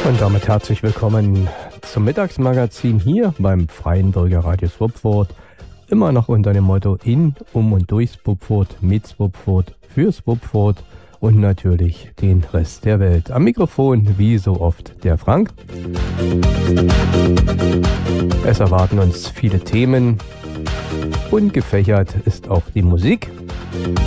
Und damit herzlich willkommen zum Mittagsmagazin hier beim Freien Bürger Radio Swupfurt. Immer noch unter dem Motto in, um und durch Swupfurt, mit Swupfurt, für Swupfurt und natürlich den Rest der Welt. Am Mikrofon wie so oft der Frank. Es erwarten uns viele Themen. Bunt gefächert ist auch die Musik.